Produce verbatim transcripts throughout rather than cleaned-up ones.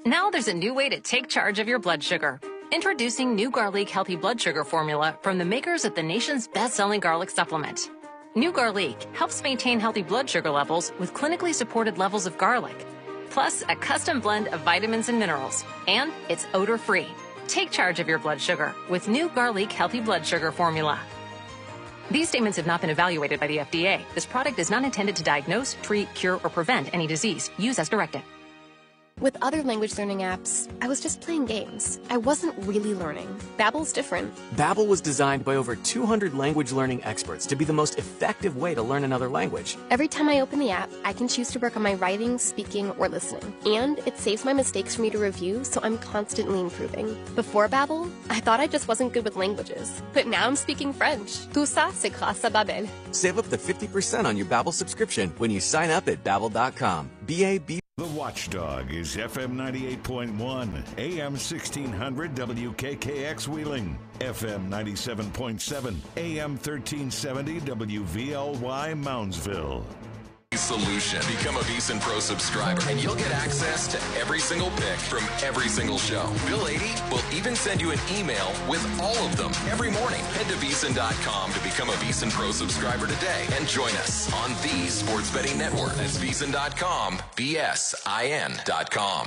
Now there's a new way to take charge of your blood sugar. Introducing New Garlic Healthy Blood Sugar Formula from the makers of the nation's best-selling garlic supplement. New Garlic helps maintain healthy blood sugar levels with clinically supported levels of garlic, plus a custom blend of vitamins and minerals, and it's odor-free. Take charge of your blood sugar with New Garlic Healthy Blood Sugar Formula. These statements have not been evaluated by the F D A. This product is not intended to diagnose, treat, cure, or prevent any disease. Use as directed. With other language learning apps, I was just playing games. I wasn't really learning. Babbel's different. Babbel was designed by over two hundred language learning experts to be the most effective way to learn another language. Every time I open the app, I can choose to work on my writing, speaking, or listening. And it saves my mistakes for me to review, so I'm constantly improving. Before Babbel, I thought I just wasn't good with languages. But now I'm speaking French. Tout ça, c'est grâce à Babbel. Save up to fifty percent on your Babbel subscription when you sign up at babbel dot com. B A B The Watchdog is F M ninety-eight point one, A M sixteen hundred W K K X Wheeling, F M ninety-seven point seven, A M thirteen seventy W V L Y Moundsville. Solution. Become a VEASAN Pro subscriber and you'll get access to every single pick from every single show. Bill eighty will even send you an email with all of them every morning. Head to VEASAN dot com to become a VEASAN Pro subscriber today and join us on the Sports Betting Network. That's VEASAN dot com, V S I N dot com.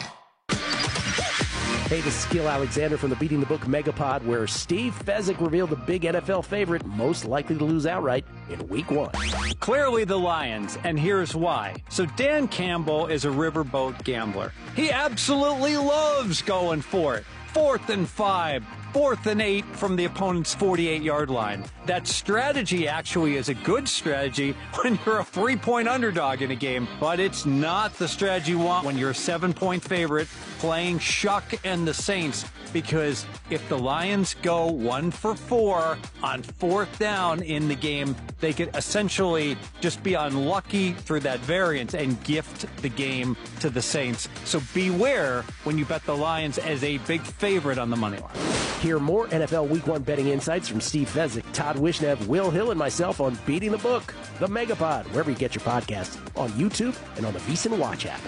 Hey, this is Gil Alexander from the Beating the Book Megapod, where Steve Fezzik revealed the big N F L favorite most likely to lose outright in week one. Clearly the Lions, and here's why. So Dan Campbell is a riverboat gambler. He absolutely loves going for it. Fourth and five, fourth and eight from the opponent's forty-eight-yard line. That strategy actually is a good strategy when you're a three-point underdog in a game, but it's not the strategy you want when you're a seven-point favorite playing Shuck and the Saints, because if the Lions go one for four on fourth down in the game, they could essentially just be unlucky through that variance and gift the game to the Saints. So beware when you bet the Lions as a big favorite on the money line. Hear more N F L Week one betting insights from Steve Fezzik, Todd Wishnev, Will Hill, and myself on Beating the Book, the Megapod, wherever you get your podcasts, on YouTube and on the VEASAN Watch app.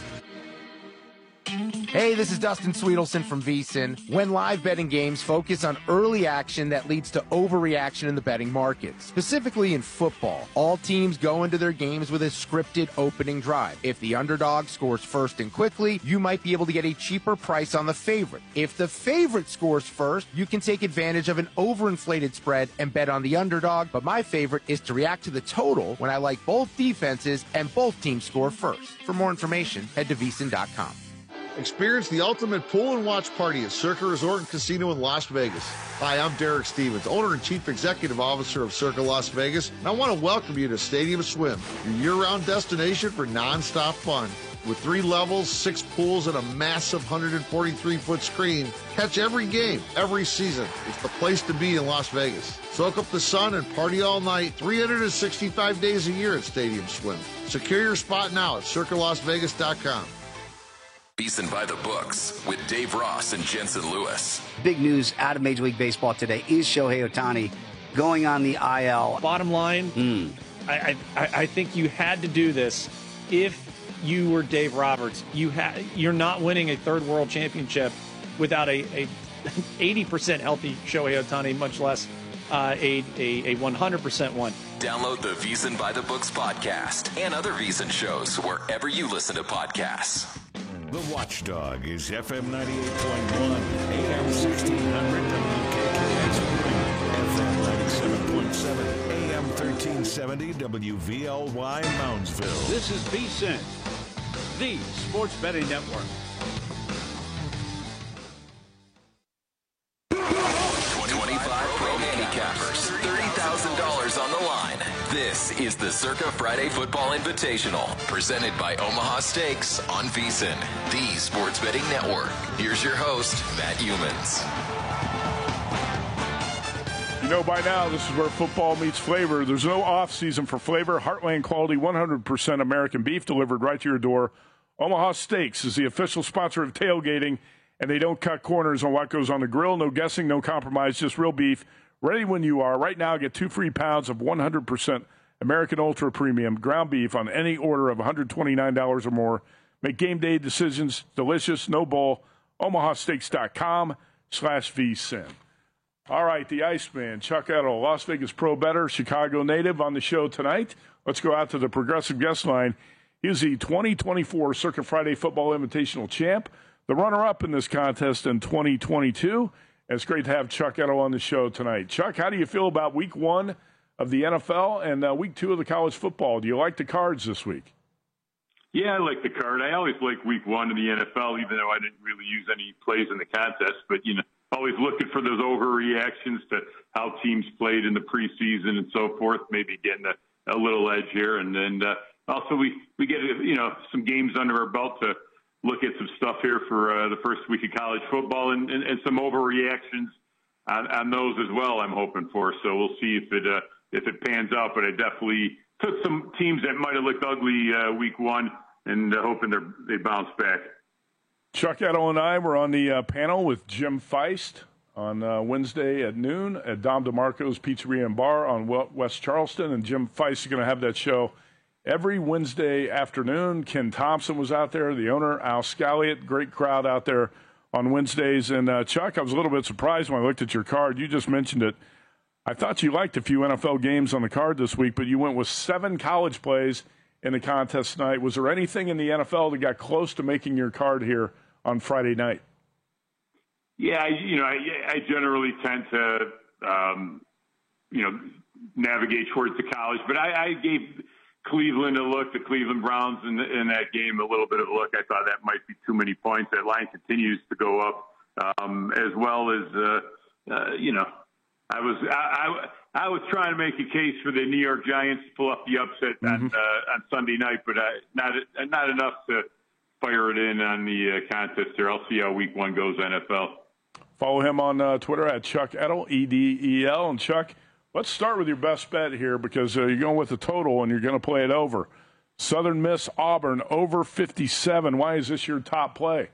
Hey, this is Dustin Sweetelson from VEASAN. When live betting games focus on early action that leads to overreaction in the betting market, specifically in football, all teams go into their games with a scripted opening drive. If the underdog scores first and quickly, you might be able to get a cheaper price on the favorite. If the favorite scores first, you can take advantage of an overinflated spread and bet on the underdog, but my favorite is to react to the total when I like both defenses and both teams score first. For more information, head to VEASAN dot com. Experience the ultimate pool and watch party at Circa Resort and Casino in Las Vegas. Hi, I'm Derek Stevens, owner and chief executive officer of Circa Las Vegas, and I want to welcome you to Stadium Swim, your year-round destination for non-stop fun. With three levels, six pools, and a massive one hundred forty-three foot screen, catch every game, every season. It's the place to be in Las Vegas. Soak up the sun and party all night, three hundred sixty-five days a year at Stadium Swim. Secure your spot now at circa las vegas dot com. VEASAN by the Books with Dave Ross and Jensen Lewis. Big news out of Major League Baseball today is Shohei Ohtani going on the I L. Bottom line, mm. I, I I think you had to do this if you were Dave Roberts. You ha- you're not winning a third world championship without a, a eighty percent healthy Shohei Ohtani, much less uh, a, a, a one hundred percent one. Download the VEASAN by the Books podcast and other VEASAN shows wherever you listen to podcasts. The Watchdog is F M ninety-eight point one, A M sixteen hundred W K K X, F M ninety-seven point seven, A M thirteen seventy W V L Y Moundsville. This is VEASAN, the Sports Betting Network. twenty-five pro handicappers, thirty thousand dollars on the line. This is the Circa Friday Football Invitational, presented by Omaha Steaks on VEASAN, the Sports Betting Network. Here's your host, Matt Youmans. You know, by now, this is where football meets flavor. There's no off-season for flavor. Heartland quality, one hundred percent American beef delivered right to your door. Omaha Steaks is the official sponsor of tailgating, and they don't cut corners on what goes on the grill. No guessing, no compromise, just real beef. Ready when you are. Right now, get two free pounds of one hundred percent American Ultra Premium ground beef on any order of one hundred twenty-nine dollars or more. Make game day decisions delicious, no bull. omahasteaks.com slash vsin. All right, the Iceman, Chuck Edel, Las Vegas pro bettor, Chicago native on the show tonight. Let's go out to the Progressive guest line. He's the twenty twenty-four Circuit Friday Football Invitational champ, the runner-up in this contest in twenty twenty-two. And it's great to have Chuck Edel on the show tonight. Chuck, how do you feel about week one of the N F L and uh, week two of the college football? Do you like the cards this week? Yeah, I like the card. I always like week one of the N F L, even though I didn't really use any plays in the contest. But, you know, always looking for those overreactions to how teams played in the preseason and so forth, maybe getting a, a little edge here. And then uh, also we, we get, you know, some games under our belt to look at some stuff here for uh, the first week of college football and, and, and some overreactions on, on those as well, I'm hoping for. So we'll see if it, uh, if it pans out. But I definitely took some teams that might have looked ugly uh, week one and uh, hoping they they bounce back. Chuck Edel and I were on the uh, panel with Jim Feist on uh, Wednesday at noon at Dom DeMarco's Pizzeria and Bar on West Charleston. And Jim Feist is going to have that show every Wednesday afternoon. Ken Thompson was out there, the owner, Al Scalliott, great crowd out there on Wednesdays. And, uh, Chuck, I was a little bit surprised when I looked at your card. You just mentioned it. I thought you liked a few N F L games on the card this week, but you went with seven college plays in the contest tonight. Was there anything in the N F L that got close to making your card here on Friday night? Yeah, you know, I, I generally tend to, um, you know, navigate towards the college, but I, I gave Cleveland a look, the Cleveland Browns in, the, in that game a little bit of a look. I thought that might be too many points. That line continues to go up, um, as well as, uh, uh, you know, I was I, I, I was trying to make a case for the New York Giants to pull up the upset mm-hmm. on uh, on Sunday night, but I, not not enough to fire it in on the uh, contest here. I'll see how week one goes N F L. Follow him on uh, Twitter at Chuck Edel, E D E L. And Chuck, let's start with your best bet here because uh, you're going with the total and you're going to play it over. Southern Miss Auburn over fifty-seven. Why is this your top play?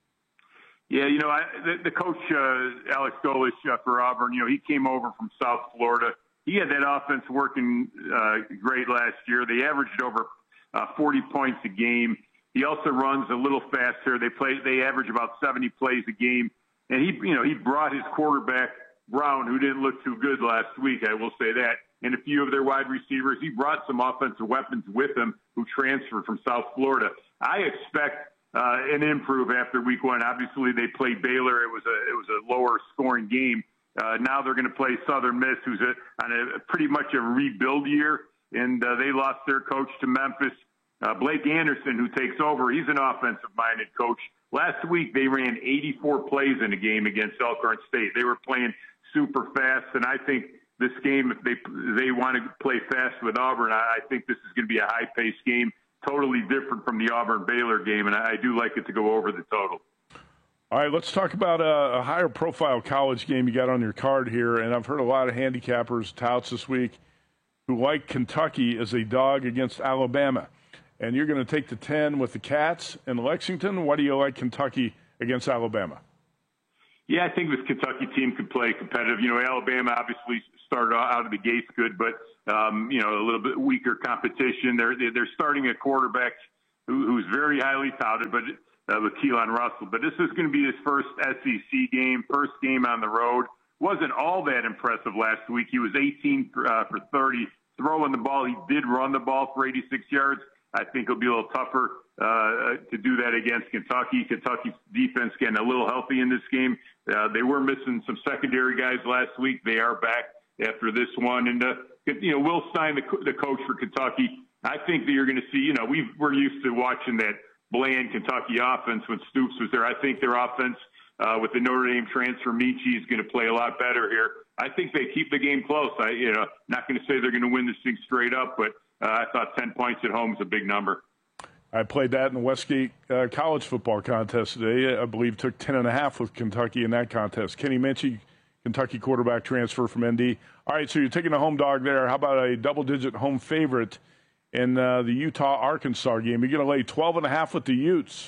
Yeah, you know, I, the, the coach, uh, Alex Golesh uh, for Auburn, you know, he came over from South Florida. He had that offense working uh, great last year. They averaged over uh, forty points a game. He also runs a little faster. They play, they average about seventy plays a game. And he, you know, he brought his quarterback, Brown, who didn't look too good last week, I will say that, and a few of their wide receivers. He brought some offensive weapons with him who transferred from South Florida. I expect Uh, an improve after week one. Obviously, they played Baylor. It was a it was a lower scoring game. Uh, now they're going to play Southern Miss, who's a, on a pretty much a rebuild year, and uh, they lost their coach to Memphis. Uh, Blake Anderson, who takes over, he's an offensive-minded coach. Last week, they ran eighty-four plays in a game against Elkhorn State. They were playing super fast, and I think this game, if they they want to play fast with Auburn, I, I think this is going to be a high-paced game. Totally different from the Auburn-Baylor game, and I do like it to go over the total. All right, let's talk about a, a higher-profile college game you got on your card here, and I've heard a lot of handicappers, touts this week, who like Kentucky as a dog against Alabama. And you're going to take the ten with the Cats in Lexington. Why do you like Kentucky against Alabama? Yeah, I think this Kentucky team could play competitive. You know, Alabama obviously started out of the gates good, but Um, you know, a little bit weaker competition. They're they're starting a quarterback who, who's very highly touted, but uh, with Keelan Russell. But this is going to be his first S E C game, first game on the road. Wasn't all that impressive last week. He was eighteen for, uh, for thirty throwing the ball. He did run the ball for eighty-six yards. I think it'll be a little tougher uh, to do that against Kentucky. Kentucky's defense getting a little healthy in this game. Uh, they were missing some secondary guys last week. They are back after this one, and uh, you know, Will Stein, the, the coach for Kentucky, I think that you're going to see, you know, we've, we're used to watching that bland Kentucky offense when Stoops was there. I think their offense uh, with the Notre Dame transfer, Michi, is going to play a lot better here. I think they keep the game close. I, you know, not going to say they're going to win this thing straight up, but uh, I thought ten points at home is a big number. I played that in the Westgate uh, college football contest today. I believe took ten and a half with Kentucky in that contest. Kenny Minchie, Kentucky quarterback transfer from N D. All right, so you're taking a home dog there. How about a double-digit home favorite in uh, the Utah-Arkansas game? You're going to lay twelve and a half with the Utes.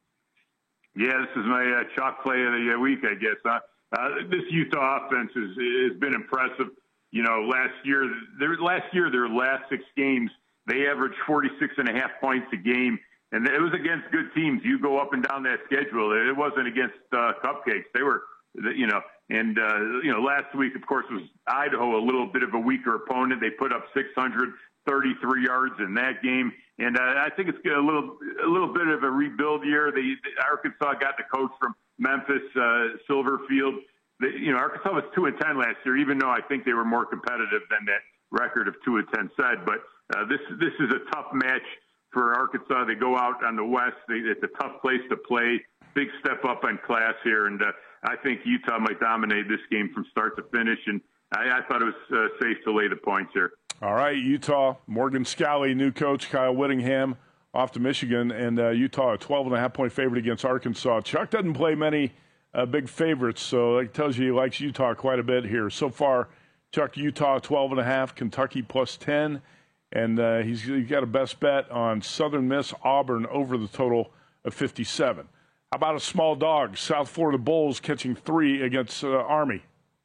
Yeah, this is my uh, chalk play of the week, I guess. Huh? Uh, this Utah offense is, has been impressive. You know, last year, their, last year, their last six games, they averaged forty-six and a half points a game. And it was against good teams. You go up and down that schedule. It wasn't against uh, cupcakes. They were, you know, and, uh, you know, last week, of course, was Idaho, a little bit of a weaker opponent. They put up six hundred thirty-three yards in that game. And uh, I think it's a little a little bit of a rebuild year. They, Arkansas got the coach from Memphis, uh, Silverfield. They, you know, Arkansas was two and ten last year, even though I think they were more competitive than that record of two and ten said. But uh, this this is a tough match for Arkansas. They go out on the West. They, it's a tough place to play. Big step up on class here, and uh, I think Utah might dominate this game from start to finish. And I, I thought it was uh, safe to lay the points here. All right, Utah, Morgan Scalley, new coach, Kyle Whittingham off to Michigan, and uh, Utah a twelve and a half point favorite against Arkansas. Chuck doesn't play many uh, big favorites, so that tells you he likes Utah quite a bit here. So far, Chuck, Utah twelve and a half, Kentucky plus ten, and uh, he's, he's got a best bet on Southern Miss Auburn over the total of fifty-seven. How about a small dog, South Florida Bulls catching three against uh, Army?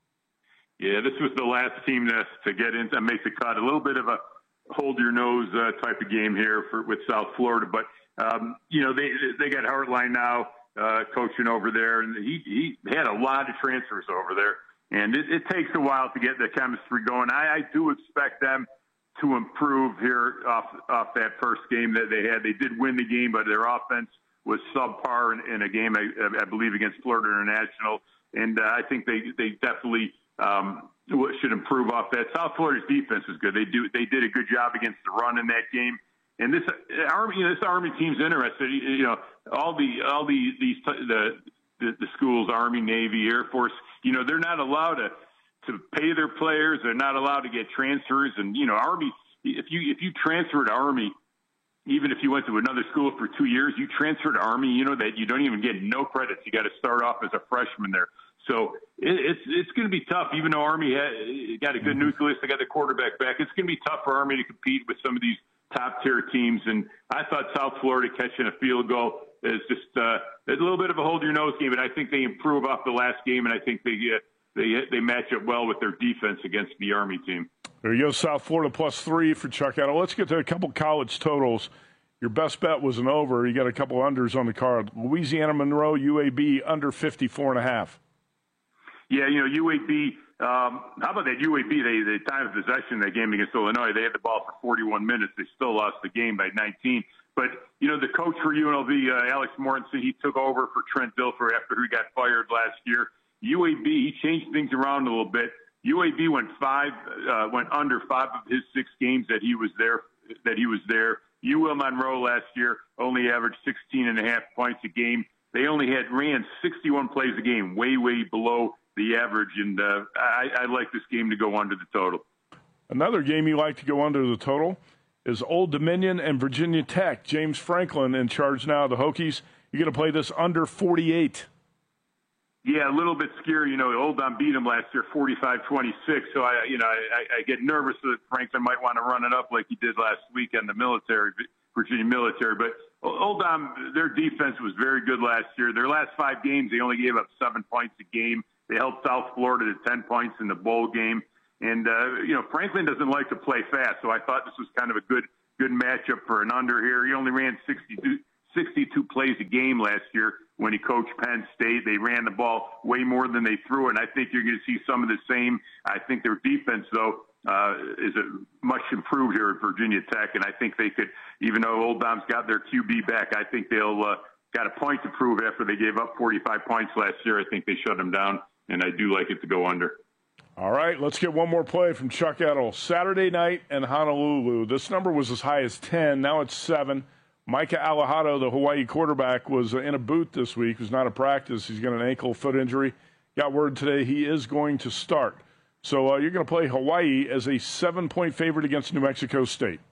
Yeah, this was the last team to, to get in to make the cut. A little bit of a hold your nose uh, type of game here for with South Florida, but um, you know they they got Hartline now uh, coaching over there, and he he had a lot of transfers over there, and it, it takes a while to get the chemistry going. I, I do expect them to improve here off off that first game that they had. They did win the game, but their offense was subpar in, in a game I, I believe against Florida International, and uh, I think they they definitely. Um, should improve off that. South Florida's defense is good. They do. They did a good job against the run in that game. And this uh, Army, you know, this Army team's interested. You know, all the all the these the, the the schools, Army, Navy, Air Force. You know, they're not allowed to to pay their players. They're not allowed to get transfers. And you know, Army. If you if you transfer to Army, even if you went to another school for two years, you transfer to Army. You know that you don't even get no credits. You got to start off as a freshman there. So it, it's it's going to be tough, even though Army had, got a good nucleus. They got the quarterback back. It's going to be tough for Army to compete with some of these top-tier teams. And I thought South Florida catching a field goal is just uh, a little bit of a hold-your-nose game, and I think they improve off the last game, and I think they, uh, they, they match up well with their defense against the Army team. There you go, South Florida plus three for Chuck Addo. Let's get to a couple college totals. Your best bet was an over. You got a couple unders on the card. Louisiana Monroe, U A B, under fifty-four and a half. Yeah, you know, U A B, um, how about that U A B? They, the time of possession in that game against Illinois, they had the ball for forty-one minutes. They still lost the game by nineteen. But, you know, the coach for U N L V, uh, Alex Mortensen, he took over for Trent Dilfer after he got fired last year. U A B, he changed things around a little bit. U A B went five, uh, went under five of his six games that he was there, that he was there. U L Monroe last year only averaged sixteen and a half points a game. They only had ran sixty-one plays a game, way, way below the average, and uh, I, I like this game to go under the total. Another game you like to go under the total is Old Dominion and Virginia Tech. James Franklin in charge now of the Hokies. You're going to play this under forty-eight. Yeah, a little bit scary. You know, Old Dom beat him last year, forty-five twenty-six. So I, you know, I, I get nervous that Franklin might want to run it up like he did last week on the military, Virginia military. But Old Dom, their defense was very good last year. Their last five games, they only gave up seven points a game. They held South Florida to ten points in the bowl game. And, uh, you know, Franklin doesn't like to play fast, so I thought this was kind of a good good matchup for an under here. He only ran sixty-two, sixty-two plays a game last year when he coached Penn State. They ran the ball way more than they threw it, and I think you're going to see some of the same. I think their defense, though, uh, is a much improved here at Virginia Tech, and I think they could, even though Old Dom's got their Q B back, I think they'll uh, got a point to prove after they gave up forty-five points last year. I think they shut them down. And I do like it to go under. All right, let's get one more play from Chuck Edel. Saturday night in Honolulu. This number was as high as ten. Now it's seven. Micah Alejado, the Hawaii quarterback, was in a boot this week. He was not at practice. He's got an ankle foot injury. Got word today he is going to start. So uh, you're going to play Hawaii as a seven-point favorite against New Mexico State.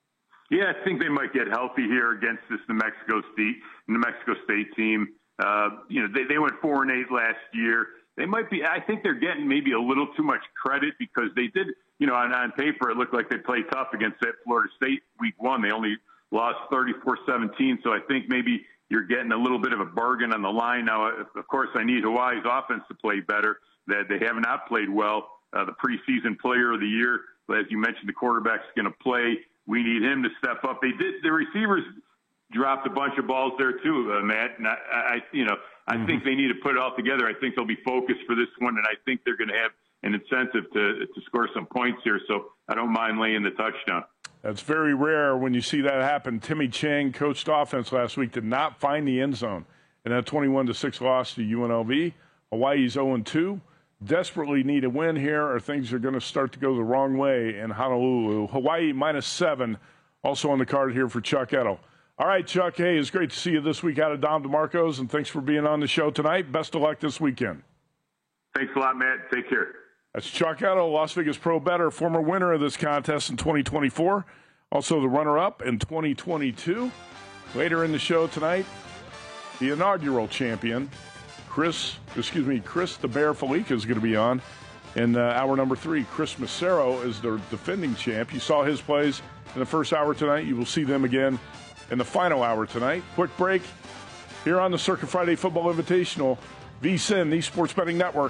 Yeah, I think they might get healthy here against this New Mexico State, New Mexico State team. Uh, you know, they, they went four and eight last year. They might be, I think they're getting maybe a little too much credit because they did, you know, on, on paper, it looked like they played tough against that Florida State week one. They only lost thirty-four seventeen. So I think maybe you're getting a little bit of a bargain on the line. Now, of course, I need Hawaii's offense to play better. That they have not played well. Uh, the preseason player of the year, as you mentioned, the quarterback's going to play. We need him to step up. They did, the receivers dropped a bunch of balls there too, uh, Matt. And I, I, you know, I mm-hmm. think they need to put it all together. I think they'll be focused for this one, and I think they're going to have an incentive to to score some points here. So I don't mind laying the touchdown. That's very rare when you see that happen. Timmy Chang coached offense last week, did not find the end zone. And that twenty-one to six loss to U N L V. Hawaii's oh and two. Desperately need a win here, or things are going to start to go the wrong way in Honolulu. Hawaii minus seven, also on the card here for Chuck Edel. All right, Chuck, hey, it's great to see you this week out of Dom DeMarco's, and thanks for being on the show tonight. Best of luck this weekend. Thanks a lot, Matt. Take care. That's Chuck Edel, Las Vegas Pro Bettor, former winner of this contest in twenty twenty-four, also the runner-up in twenty twenty-two. Later in the show tonight, the inaugural champion, Chris, excuse me, Chris the Bear Felica is going to be on in uh, hour number three. Chris Massaro is the defending champ. You saw his plays in the first hour tonight. You will see them again in the final hour tonight. Quick break here on the Circa Friday Football Invitational, VSiN, the Sports Betting Network.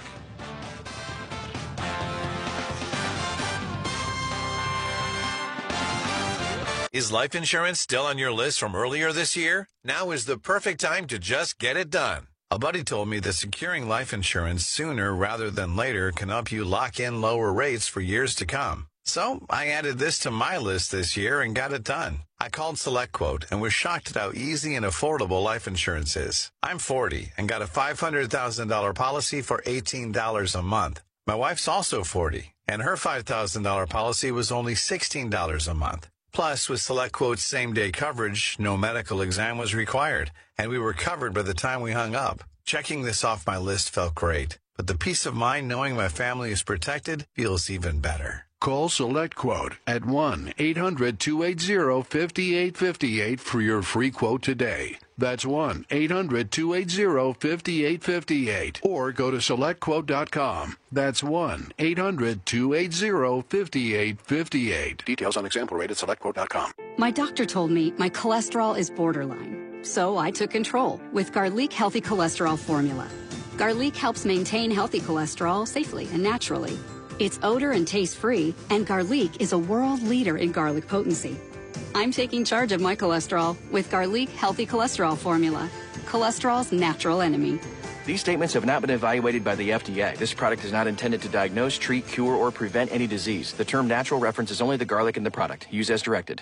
Is life insurance still on your list from earlier this year? Now is the perfect time to just get it done. A buddy told me that securing life insurance sooner rather than later can help you lock in lower rates for years to come. So I added this to my list this year and got it done. I called SelectQuote and was shocked at how easy and affordable life insurance is. I'm forty and got a five hundred thousand dollars policy for eighteen dollars a month. My wife's also forty, and her five thousand dollars policy was only sixteen dollars a month. Plus, with SelectQuote's same-day coverage, no medical exam was required, and we were covered by the time we hung up. Checking this off my list felt great, but the peace of mind knowing my family is protected feels even better. Call SelectQuote at one eight hundred two eight zero five eight five eight for your free quote today. That's one eight hundred two eight zero five eight five eight. Or go to select quote dot com. That's one eight hundred two eight zero five eight five eight. Details on example rate at select quote dot com. My doctor told me my cholesterol is borderline, so I took control with Garlic Healthy Cholesterol Formula. Garlic helps maintain healthy cholesterol safely and naturally. It's odor and taste-free, and Garlic is a world leader in garlic potency. I'm taking charge of my cholesterol with Garlic Healthy Cholesterol Formula, cholesterol's natural enemy. These statements have not been evaluated by the F D A. This product is not intended to diagnose, treat, cure, or prevent any disease. The term natural references only the garlic in the product. Use as directed.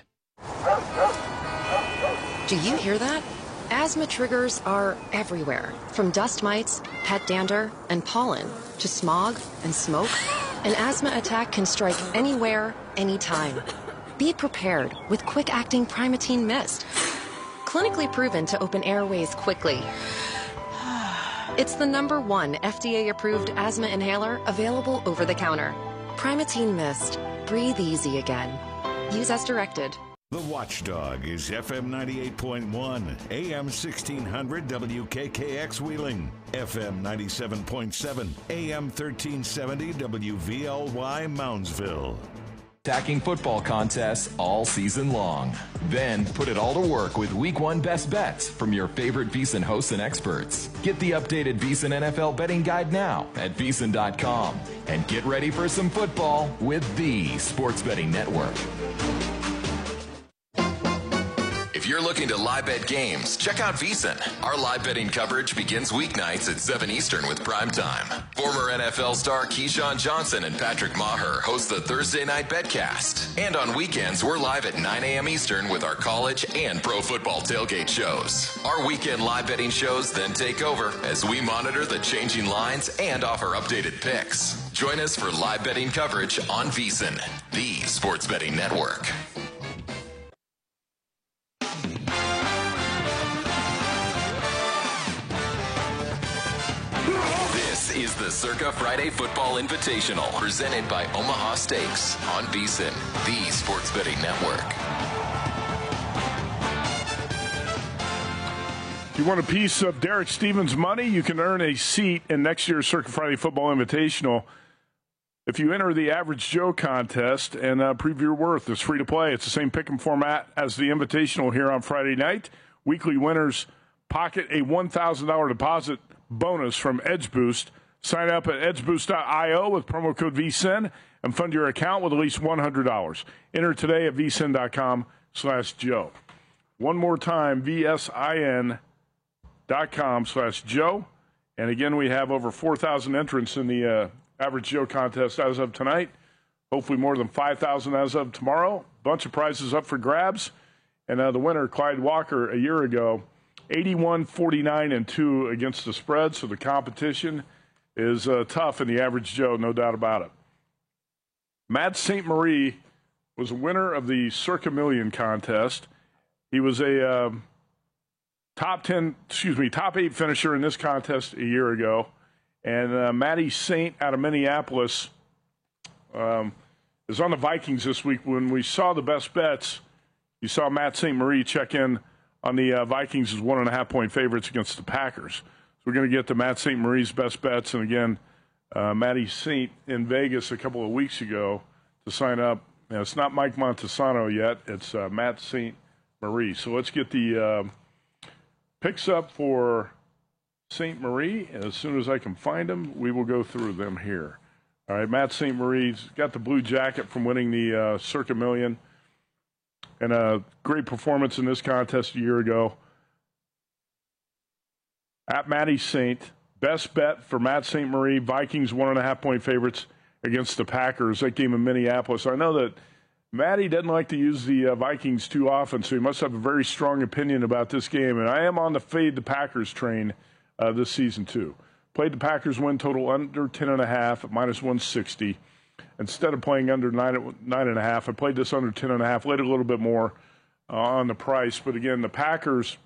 Do you hear that? Asthma triggers are everywhere, from dust mites, pet dander, and pollen, to smog and smoke. An asthma attack can strike anywhere, anytime. Be prepared with quick-acting Primatene Mist. Clinically proven to open airways quickly. It's the number one F D A-approved asthma inhaler available over the counter. Primatene Mist. Breathe easy again. Use as directed. The Watchdog is F M ninety-eight point one, A M sixteen hundred W K K X Wheeling, F M ninety-seven point seven, A M thirteen seventy W V L Y Moundsville. Attacking football contests all season long. Then put it all to work with week one best bets from your favorite VSiN hosts and experts. Get the updated VSiN N F L betting guide now at V S I N dot com and get ready for some football with the Sports Betting Network. If you're looking to live bet games, check out VSiN. Our live betting coverage begins weeknights at seven Eastern with Prime Time. Former N F L star Keyshawn Johnson and Patrick Maher host the Thursday Night Betcast. And on weekends, we're live at nine a.m. Eastern with our college and pro football tailgate shows. Our weekend live betting shows then take over as we monitor the changing lines and offer updated picks. Join us for live betting coverage on VSiN, the Sports Betting Network. This is the Circa Friday Football Invitational, presented by Omaha Steaks on VSiN, the Sports Betting Network. If you want a piece of Derek Stevens' money, you can earn a seat in next year's Circa Friday Football Invitational. If you enter the Average Joe contest and uh, prove your worth, it's free to play. It's the same pick'em format as the Invitational here on Friday night. Weekly winners pocket a one thousand dollars deposit bonus from Edge Boost. Sign up at edge boost dot io with promo code V S I N and fund your account with at least one hundred dollars. Enter today at V S I N dot com slash Joe. One more time, V S I N dot com slash Joe. And again, we have over four thousand entrants in the uh, Average Joe contest as of tonight. Hopefully more than five thousand as of tomorrow. Bunch of prizes up for grabs. And uh, the winner, Clyde Walker, a year ago, eighty-one, forty-nine, and two against the spread. So the competition is uh, tough in the Average Joe, no doubt about it. Matt Saint Marie was a winner of the Circa Million contest. He was a uh, top ten, excuse me, top eight finisher in this contest a year ago. And uh, Matty Saint out of Minneapolis um, is on the Vikings this week. When we saw the best bets, you saw Matt Saint Marie check in on the uh, Vikings as one and a half point favorites against the Packers. So we're going to get to Matt Saint Marie's best bets. And again, uh, Matty Saint in Vegas a couple of weeks ago to sign up. Now, it's not Mike Montesano yet. It's uh, Matt Saint Marie. So let's get the uh, picks up for Saint Marie. And as soon as I can find them, we will go through them here. All right, Matt Saint Marie's got the blue jacket from winning the uh, Circa Million. And a great performance in this contest a year ago. At Matty Saint, best bet for Matt Saint Marie, Vikings one and a half point favorites against the Packers. That game in Minneapolis. I know that Matty doesn't like to use the uh, Vikings too often, so he must have a very strong opinion about this game. And I am on the fade the Packers train uh, this season too. Played the Packers win total under ten and a half at minus one sixty. Instead of playing under nine, nine and a half, I played this under ten and a half, laid a little bit more uh, on the price. But again, the Packers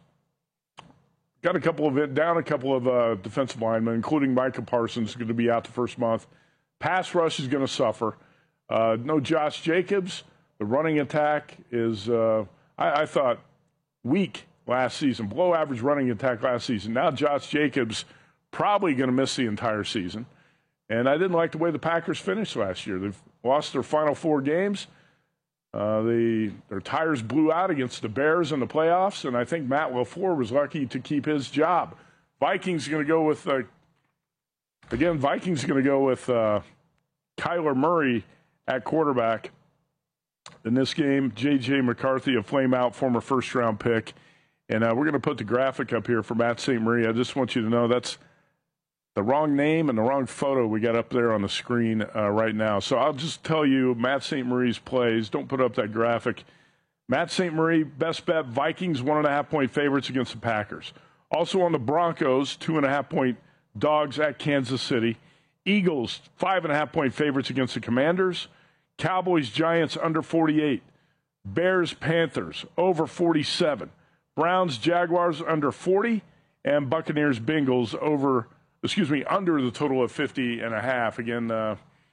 got a couple of it, down a couple of uh, defensive linemen, including Micah Parsons, going to be out the first month. Pass rush is going to suffer. Uh, no Josh Jacobs. The running attack is, uh, I, I thought, weak last season. Below average running attack last season. Now Josh Jacobs probably going to miss the entire season. And I didn't like the way the Packers finished last year. They've lost their final four games. Uh, they, their tires blew out against the Bears in the playoffs, and I think Matt LaFleur was lucky to keep his job. Vikings are going to go with, uh, again, Vikings are going to go with uh, Kyler Murray at quarterback. In this game, J J McCarthy, a flame-out former first-round pick. And uh, we're going to put the graphic up here for Matt Saint Marie. I just want you to know that's the wrong name and the wrong photo we got up there on the screen uh, right now. So I'll just tell you Matt Saint Marie's plays. Don't put up that graphic. Matt Saint Marie, best bet, Vikings, one and a half point favorites against the Packers. Also on the Broncos, two and a half point dogs at Kansas City. Eagles, five and a half point favorites against the Commanders. Cowboys, Giants, under forty-eight. Bears, Panthers, over forty-seven. Browns, Jaguars, under forty. And Buccaneers, Bengals, over Excuse me, under the total of fifty and a half. Again, uh,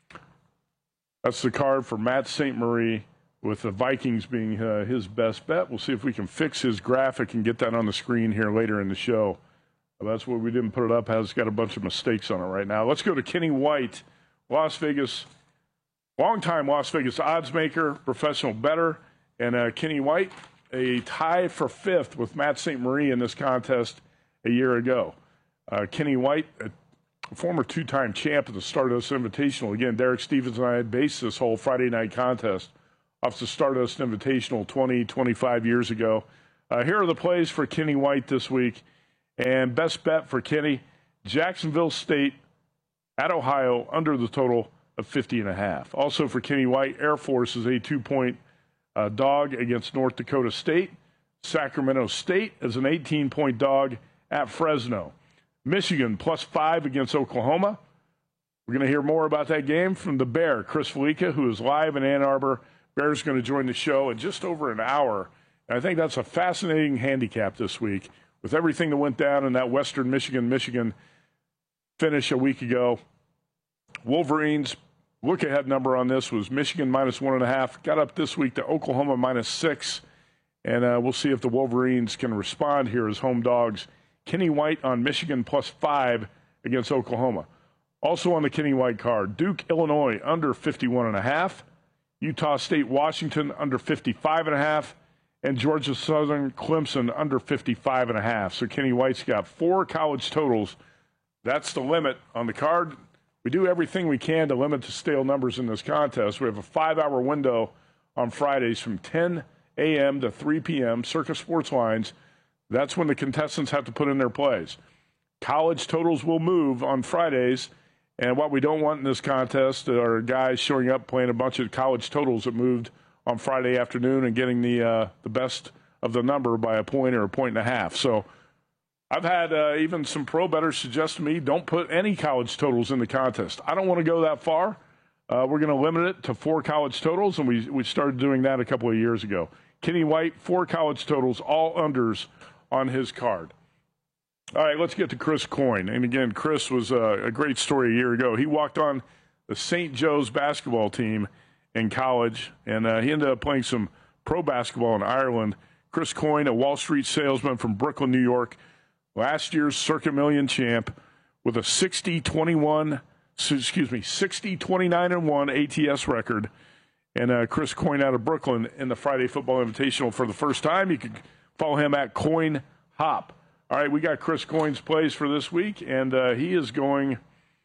that's the card for Matt Saint Marie, with the Vikings being uh, his best bet. We'll see if we can fix his graphic and get that on the screen here later in the show. Well, that's where we didn't put it up. Has got a bunch of mistakes on it right now. Let's go to Kenny White, Las Vegas, longtime Las Vegas odds maker, professional bettor. And uh, Kenny White, a tie for fifth with Matt Saint Marie in this contest a year ago. Uh, Kenny White, a former two-time champ at the Stardust Invitational. Again, Derek Stevens and I had based this whole Friday night contest off the Stardust Invitational twenty, twenty-five years ago. Uh, here are the plays for Kenny White this week. And best bet for Kenny, Jacksonville State at Ohio under the total of fifty and a half. Also for Kenny White, Air Force is a two-point uh, dog against North Dakota State. Sacramento State is an eighteen-point dog at Fresno. Michigan plus five against Oklahoma. We're going to hear more about that game from the Bear, Chris Felica, who is live in Ann Arbor. Bear's going to join the show in just over an hour. And I think that's a fascinating handicap this week with everything that went down in that Western Michigan, Michigan finish a week ago. Wolverines, look-ahead number on this was Michigan minus one and a half. Got up this week to Oklahoma minus six. And uh, we'll see if the Wolverines can respond here as home dogs. Kenny White on Michigan plus five against Oklahoma. Also on the Kenny White card, Duke, Illinois under fifty-one and a half. Utah State, Washington under fifty-five and a half. And Georgia Southern, Clemson under fifty-five and a half. So Kenny White's got four college totals. That's the limit on the card. We do everything we can to limit the stale numbers in this contest. We have a five-hour window on Fridays from ten a.m. to three p.m., Circa Sports Lines. That's when the contestants have to put in their plays. College totals will move on Fridays, and what we don't want in this contest are guys showing up playing a bunch of college totals that moved on Friday afternoon and getting the uh, the best of the number by a point or a point and a half. So I've had uh, even some pro bettors suggest to me, don't put any college totals in the contest. I don't want to go that far. Uh, we're going to limit it to four college totals, and we we started doing that a couple of years ago. Kenny White, four college totals, all unders on his card. All right, let's get to Chris Coyne. And again, Chris was a, a great story a year ago. He walked on the Saint Joe's basketball team in college, and uh, he ended up playing some pro basketball in Ireland. Chris Coyne, a Wall Street salesman from Brooklyn, New York, last year's Circa Million champ with a sixty twenty-one, excuse me, sixty twenty-nine and one A T S record. And uh, Chris Coyne out of Brooklyn in the Friday Football Invitational for the first time. You can follow him at Coyne Hop. All right, we got Chris Coyne's plays for this week, and uh, he is going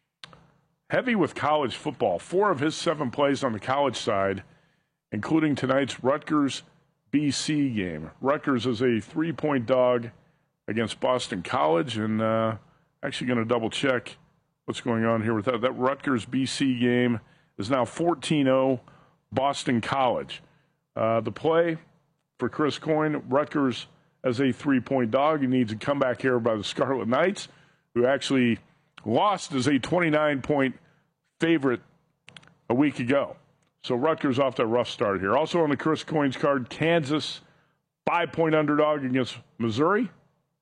heavy with college football. Four of his seven plays on the college side, including tonight's Rutgers-B C game. Rutgers is a three-point dog against Boston College, and uh, actually going to double-check what's going on here with that. That Rutgers-B C game is now fourteen oh Boston College. Uh, the play for Chris Coyne, Rutgers as a three-point dog. He needs a comeback here by the Scarlet Knights, who actually lost as a twenty-nine point favorite a week ago. So Rutgers off to a rough start here. Also on the Chris Coyne's card, Kansas, five-point underdog against Missouri.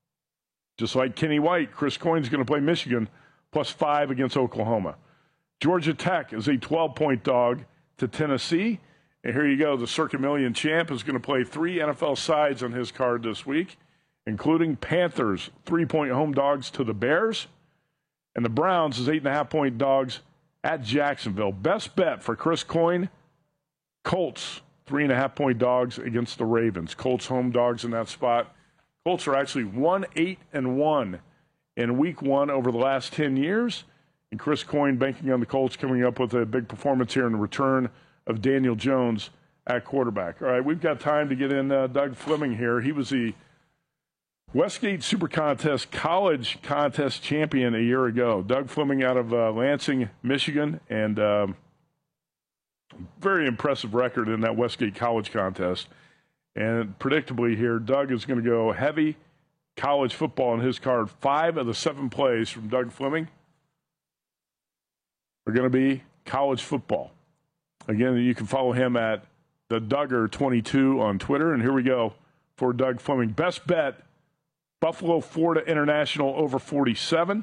Just like Kenny White, Chris Coyne's going to play Michigan, plus five against Oklahoma. Georgia Tech is a twelve-point dog to Tennessee. And here you go. The Circa Million champ is going to play three N F L sides on his card this week, including Panthers, three-point home dogs to the Bears. And the Browns is eight and a half point dogs at Jacksonville. Best bet for Chris Coyne, Colts, three and a half point dogs against the Ravens. Colts home dogs in that spot. Colts are actually one eight and one in week one over the last ten years. And Chris Coyne banking on the Colts, coming up with a big performance here in the return of Daniel Jones at quarterback. All right, we've got time to get in uh, Doug Fleming here. He was the Westgate Super Contest College Contest champion a year ago. Doug Fleming out of uh, Lansing, Michigan, and um, very impressive record in that Westgate College Contest. And predictably here, Doug is going to go heavy college football on his card. Five of the seven plays from Doug Fleming are going to be college football. Again, you can follow him at the Duggar twenty-two on Twitter. And here we go for Doug Fleming. Best bet, Buffalo, Florida International over forty-seven.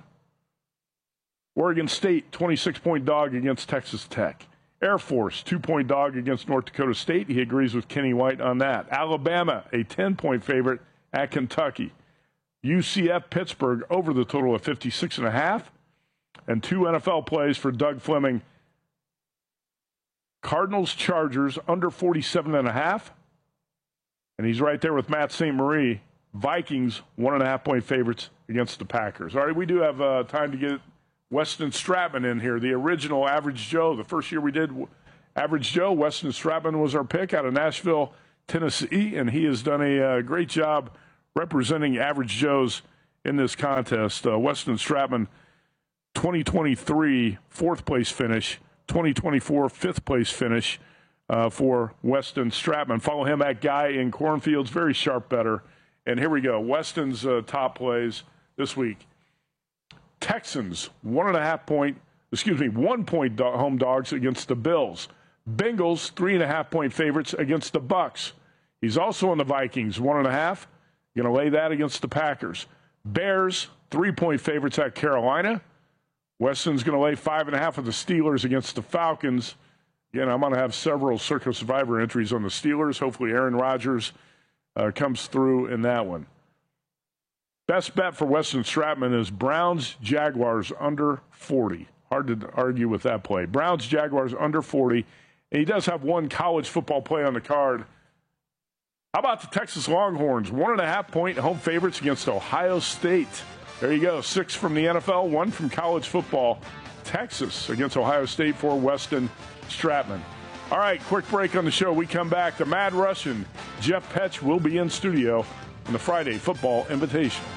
Oregon State, twenty-six point dog against Texas Tech. Air Force, two-point dog against North Dakota State. He agrees with Kenny White on that. Alabama, a ten-point favorite at Kentucky. U C F Pittsburgh over the total of fifty-six and a half. And two N F L plays for Doug Fleming. Cardinals Chargers under forty-seven and a half. And he's right there with Matt Saint Marie. Vikings, one and a half point favorites against the Packers. All right, we do have uh, time to get Weston Stratman in here, the original Average Joe. The first year we did Average Joe, Weston Stratman was our pick out of Nashville, Tennessee, and he has done a uh, great job representing Average Joes in this contest. Uh, Weston Stratman, twenty twenty-three fourth place finish, twenty twenty-four fifth place finish uh, for Weston Stratman. Follow him at Guy in Cornfields, very sharp bettor. And here we go, Weston's uh, top plays this week. Texans, one and a half point, excuse me, one point do- home dogs against the Bills. Bengals, three and a half point favorites against the Bucks. He's also on the Vikings, one and a half. Going to lay that against the Packers. Bears, three point favorites at Carolina. Weston's going to lay five and a half with the Steelers against the Falcons. Again, I'm going to have several Circa Survivor entries on the Steelers. Hopefully Aaron Rodgers uh, comes through in that one. Best bet for Weston Stratman is Browns Jaguars under forty. Hard to argue with that play. Browns Jaguars under forty. And he does have one college football play on the card. How about the Texas Longhorns? One and a half point home favorites against Ohio State. There you go. Six from the N F L, one from college football. Texas against Ohio State for Weston Stratman. All right, quick break on the show. We come back. The Mad Russian, Jeff Petch, will be in studio on the Friday Football Invitational.